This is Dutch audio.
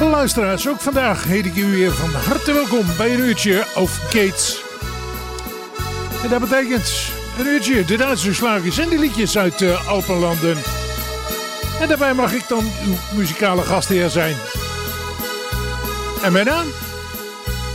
Luisteraars, ook vandaag heet ik u weer van harte welkom bij een uurtje of Gates. En dat betekent een uurtje de Duitse slagers en de liedjes uit Alpenlanden. En daarbij mag ik dan uw muzikale gastheer zijn. En mijn naam